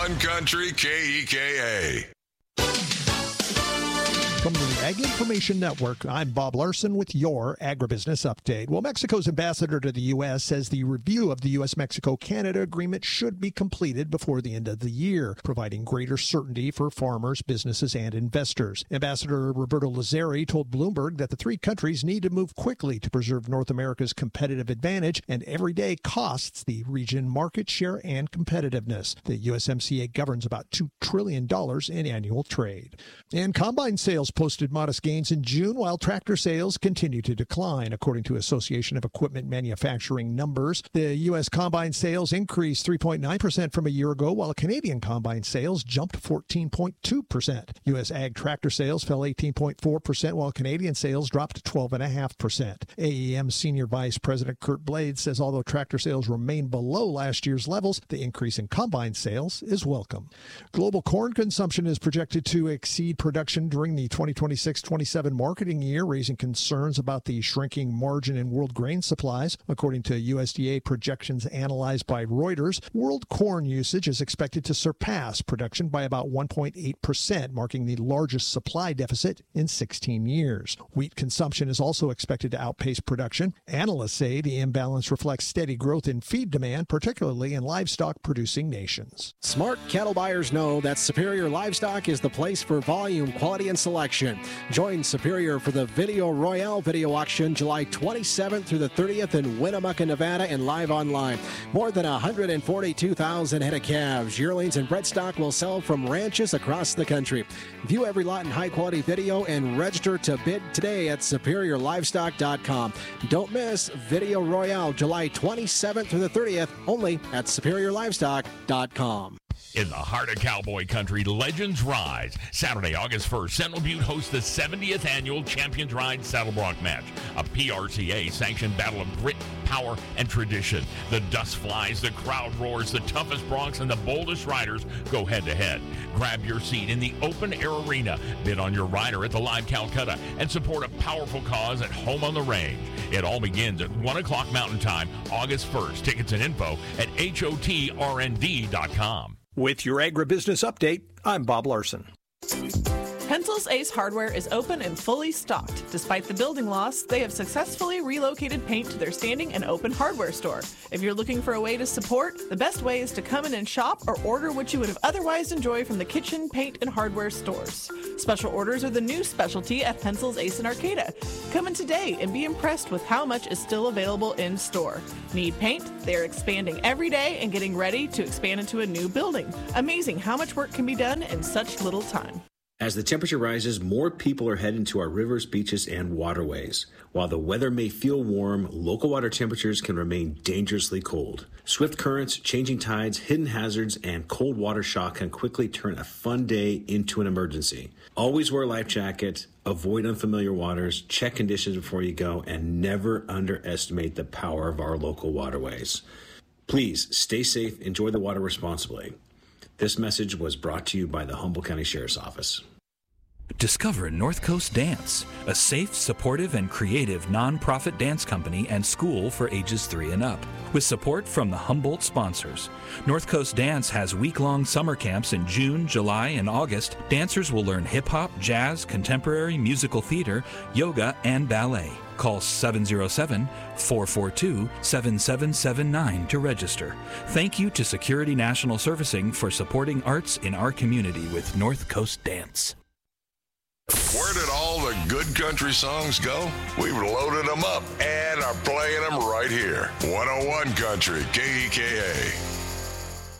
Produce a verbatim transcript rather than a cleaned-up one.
one Country K E K A. From the Ag Information Network, I'm Bob Larson with your Agribusiness Update. Well, Mexico's ambassador to the U S says the review of the U S Mexico Canada agreement should be completed before the end of the year, providing greater certainty for farmers, businesses, and investors. Ambassador Roberto Lazzari told Bloomberg that the three countries need to move quickly to preserve North America's competitive advantage, and every day costs the region market share and competitiveness. The U S M C A governs about two trillion dollars in annual trade. And combine sales posted modest gains in June, while tractor sales continue to decline. According to Association of Equipment Manufacturing numbers, the U S combine sales increased three point nine percent from a year ago, while Canadian combine sales jumped fourteen point two percent. U S ag tractor sales fell eighteen point four percent, while Canadian sales dropped twelve point five percent. A E M Senior Vice President Kurt Blades says although tractor sales remain below last year's levels, the increase in combine sales is welcome. Global corn consumption is projected to exceed production during the twenty twenty-six twenty-seven marketing year, raising concerns about the shrinking margin in world grain supplies. According to U S D A projections analyzed by Reuters, world corn usage is expected to surpass production by about one point eight percent, marking the largest supply deficit in sixteen years. Wheat consumption is also expected to outpace production. Analysts say the imbalance reflects steady growth in feed demand, particularly in livestock-producing nations. Smart cattle buyers know that Superior Livestock is the place for volume, quality, and selection. Join Superior for the Video Royale video auction July twenty-seventh through the thirtieth in Winnemucca, Nevada, and live online. More than one hundred forty-two thousand head of calves, yearlings, and bred stock will sell from ranches across the country. View every lot in high-quality video and register to bid today at superior livestock dot com. Don't miss Video Royale July twenty-seventh through the thirtieth, only at superior livestock dot com. In the heart of cowboy country, legends rise. Saturday, August first, Sentinel Butte hosts the seventieth annual Champions Ride Saddle Bronc match, a P R C A-sanctioned battle of grit, power, and tradition. The dust flies, the crowd roars, the toughest broncs and the boldest riders go head-to-head. Grab your seat in the open-air arena, bid on your rider at the Live Calcutta, and support a powerful cause at home on the range. It all begins at one o'clock Mountain Time, August first. Tickets and info at H O T R N D dot com. With your Agribusiness Update, I'm Bob Larson. Pencils Ace Hardware is open and fully stocked. Despite the building loss, they have successfully relocated paint to their standing and open hardware store. If you're looking for a way to support, the best way is to come in and shop or order what you would have otherwise enjoyed from the kitchen, paint, and hardware stores. Special orders are the new specialty at Pencils Ace in Arcata. Come in today and be impressed with how much is still available in store. Need paint? They're expanding every day and getting ready to expand into a new building. Amazing how much work can be done in such little time. As the temperature rises, more people are heading to our rivers, beaches, and waterways. While the weather may feel warm, local water temperatures can remain dangerously cold. Swift currents, changing tides, hidden hazards, and cold water shock can quickly turn a fun day into an emergency. Always wear a life jacket, avoid unfamiliar waters, check conditions before you go, and never underestimate the power of our local waterways. Please stay safe, enjoy the water responsibly. This message was brought to you by the Humboldt County Sheriff's Office. Discover North Coast Dance, a safe, supportive, and creative nonprofit dance company and school for ages three and up. With support from the Humboldt sponsors. North Coast Dance has week-long summer camps in June, July, and August. Dancers will learn hip-hop, jazz, contemporary, musical theater, yoga, and ballet. Call seven oh seven, four four two, seven seven seven nine to register. Thank you to Security National Servicing for supporting arts in our community with North Coast Dance. Where did all the good country songs go? We've loaded them up and are playing them right here. one oh one Country, K E K A.